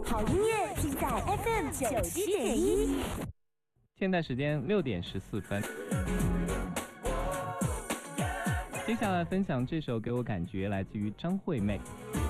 好音乐尽在 FM97.1。 现在时间6点14分。接下来分享这首给我感觉来自于张惠妹。